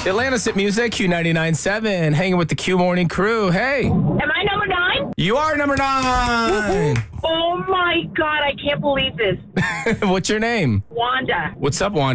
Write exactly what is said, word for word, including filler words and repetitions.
Atlantis at Music, Q ninety-nine point seven, hanging with the Q Morning Crew. Hey. Am I number nine? You are number nine. Oh my God, I can't believe this. What's your name? Wanda. What's up, Wanda?